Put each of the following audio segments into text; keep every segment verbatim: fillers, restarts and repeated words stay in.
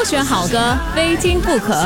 选好歌，非听不可。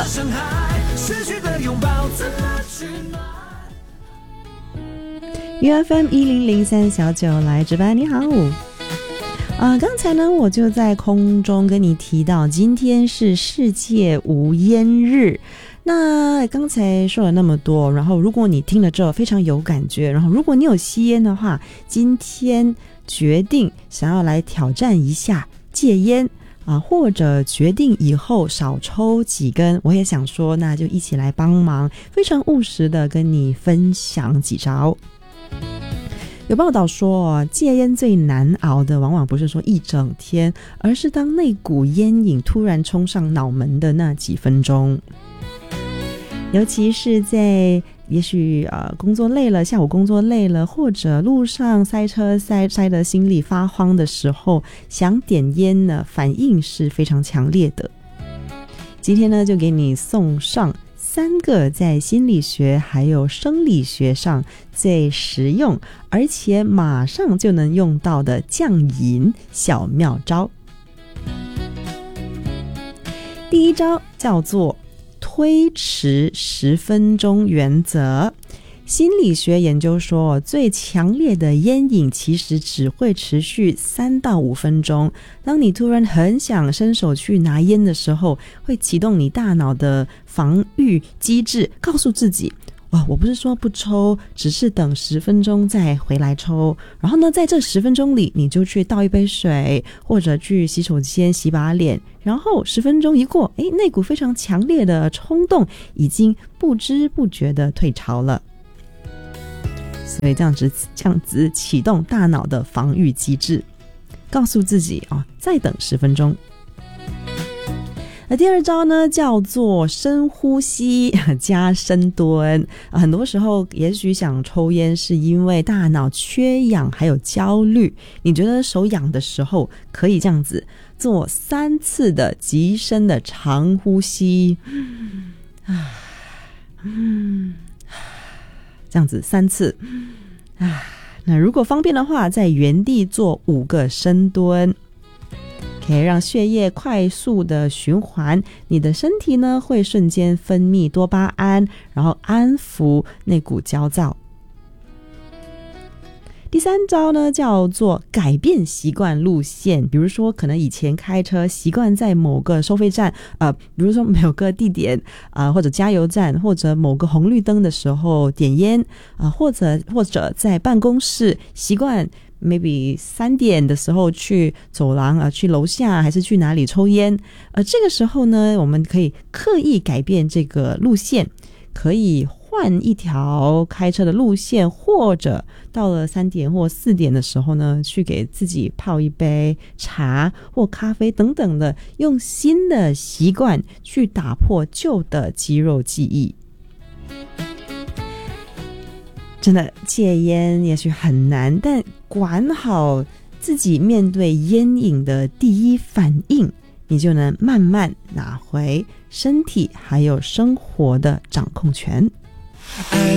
U F M 一零零三小九来值班，你好。呃，刚才呢，我就在空中跟你提到，今天是世界无烟日。那刚才说了那么多，然后如果你听了之后非常有感觉，然后如果你有吸烟的话，今天决定想要来挑战一下戒烟啊，或者决定以后少抽几根，我也想说，那就一起来帮忙，非常务实的跟你分享几招。有报道说，戒烟最难熬的往往不是说一整天，而是当那股烟瘾突然冲上脑门的那几分钟。尤其是在也许呃工作累了，下午工作累了，或者路上塞车塞塞得心里发慌的时候，想点烟呢，反应是非常强烈的。今天呢，就给你送上三个在心理学还有生理学上最实用，而且马上就能用到的降瘾小妙招。第一招叫做推迟十分钟原则。心理学研究说，最强烈的烟瘾其实只会持续三到五分钟。当你突然很想伸手去拿烟的时候，会启动你大脑的防御机制，告诉自己，哇，我不是说不抽，只是等十分钟再回来抽。然后呢，在这十分钟里，你就去倒一杯水，或者去洗手间洗把脸。然后十分钟一过，诶，那股非常强烈的冲动已经不知不觉的退潮了。所以这样子这样子启动大脑的防御机制，告诉自己哦，再等十分钟。那第二招呢，叫做深呼吸加深蹲。很多时候也许想抽烟是因为大脑缺氧还有焦虑，你觉得手痒的时候，可以这样子做三次的极深的长呼吸，这样子三次。那如果方便的话，在原地做五个深蹲，可以让血液快速的循环，你的身体呢会瞬间分泌多巴胺，然后安抚那股焦躁。第三招呢，叫做改变习惯路线。比如说，可能以前开车习惯在某个收费站，呃，比如说某个地点啊、呃，或者加油站，或者某个红绿灯的时候点烟啊、呃，或者或者在办公室习惯 maybe 三点的时候去走廊啊、呃，去楼下还是去哪里抽烟。呃，这个时候呢，我们可以刻意改变这个路线，可以换一条开车的路线，或者到了三点或四点的时候呢，去给自己泡一杯茶或咖啡等等的，用新的习惯去打破旧的肌肉记忆。真的戒烟也许很难，但管好自己面对烟瘾的第一反应，你就能慢慢拿回身体还有生活的掌控权。